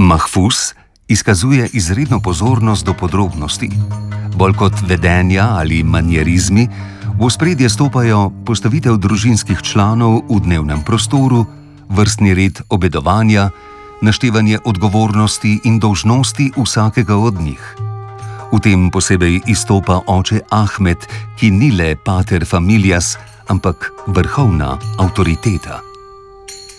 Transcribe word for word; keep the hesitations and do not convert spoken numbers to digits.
Mahfuz izkazuje izredno pozornost do podrobnosti. Bolj kot vedenja ali manierizmi, v ospredje stopajo postavitev družinskih članov v dnevnem prostoru, vrstni red obedovanja, naštevanje odgovornosti in dolžnosti vsakega od njih. V tem posebej izstopa oče Ahmed, ki ni le pater familias, ampak vrhovna avtoriteta.